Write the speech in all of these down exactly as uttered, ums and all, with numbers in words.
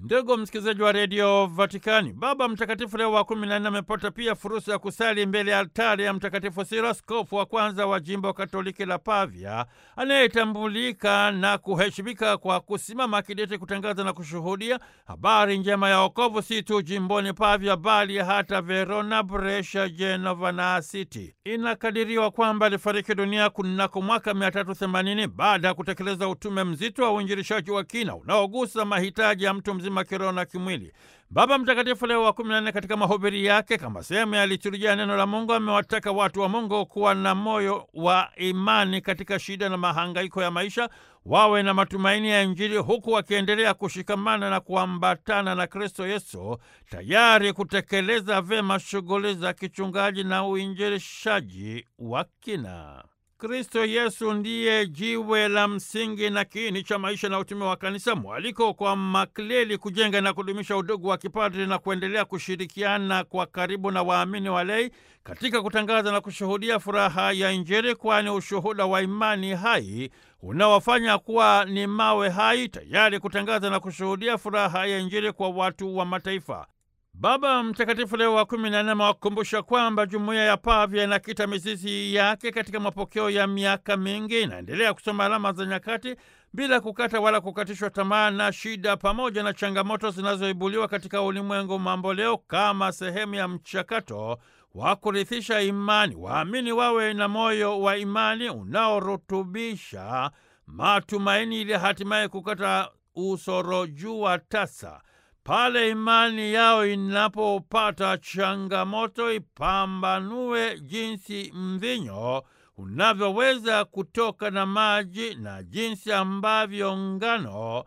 Ndugu msikilizaji wa redio Vatikani, Baba Mtakatifu Leo wa kumi na nne amepata pia fursa ya kusali mbele ya altari ya Mtakatifu Siro, askofu wa kwanza wa jimbo Katoliki la Pavia, anayetambulika na kuheshimika kwa kusimama kidete kutangaza na kushuhudia habari njema ya wokovu, si tu jimboni Pavia bali hata Verona, Brescia, Genova na Asiti. Inakadiriwa kwamba alifariki dunia kunako mwaka mia tatu themanini baada ya kutekeleza utume mzito wa uinjilishaji wa kina unaogusa mahitaji ya mtu mzima kiroho na kimwili. Baba Mtakatifu Leo wa kumi na nne katika mahubiri yake kama sehemu ya liturujia neno la Mungu amewataka watu wa Mungu kuwa na moyo wa imani katika shida na mahangaiko ya maisha, wawe na matumaini ya Injili huku wakiendelea kushikamana na kuambatana na Kristo Yesu, tayari kutekeleza vyema shughuli za kichungaji na uinjilishaji wa kina. Kristo Yesu ndiye jiwe la msingi na kiini cha maisha na utume wa kanisa, mwaliko kwa makleli kujenga na kudumisha udugu wa kipadri na kuendelea kushirikiana kwa karibu na waamini walei katika kutangaza na kushuhudia furaha ya Injili, kwani ushuhuda wa imani hai unawafanya kuwa ni mawe hai tayari kutangaza na kushuhudia furaha ya Injili kwa watu wa mataifa. Baba Mtakatifu Leo wa kumi na nne amewakumbusha kwamba jumuiya ya Pavia inakita mizizi yake katika mapokeo ya miaka mingi, inaendelea kusoma alama za nyakati bila kukata wala kukatishwa tamaa na shida pamoja na changamoto zinazoibuliwa katika ulimwengu mambo leo, kama sehemu ya mchakato wa kurithisha imani. Waamini wawe na moyo wa imani unaorutubisha matumaini ili hatimaye kukata usorojua tasa. Pale imani yao inapopata changamoto, ipambanue jinsi mvinyo unavyoweza kutoka na maji na jinsi ambavyo ngano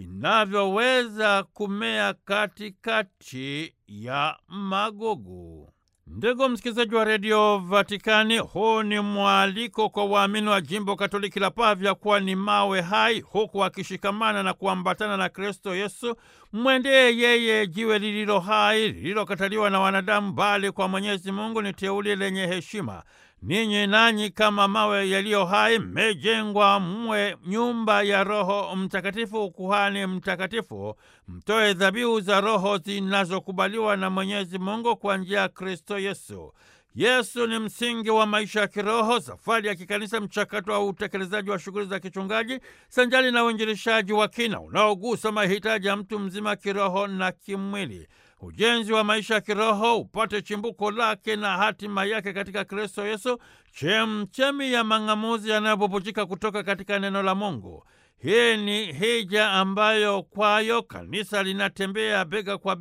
inavyoweza kumea katikati ya magugu. Ndugu msikilizaji wa redio Vatikani, huu ni mwaliko kwa waamini wa jimbo Katoliki la Pavia kuwa ni mawe hai, huku wakishikamana na kuambatana na Kristo Yesu. Mwendee yeye, jiwe lililo hai, lililokataliwa na wanadamu, bali kwa Mwenyezi Mungu ni teuli lenye heshima. Ninyi nanyi kama mawe yaliyo hai mmejengwa mwe nyumba ya Roho Mtakatifu, ukuhani mtakatifu, mtoe dhabihu za Roho zinazokubaliwa na Mwenyezi Mungu kwa njia ya Kristo Yesu. Yesu ni msingi wa maisha ya kiroho, safari ya kikanisa, mchakato wa utekelezaji wa shughuli za kichungaji sanjali na uinjilishaji wa kina unaogusa mahitaji ya mtu mzima kiroho na kimwili. Ujenzi wa maisha ya kiroho upate chimbuko lake na hatima yake katika Kristo Yesu, chemchemi ya mang'amuzi yanayobubujika kutoka katika neno la Mungu. Hii ni hija ambayo kwayo kanisa linatembea bega kwa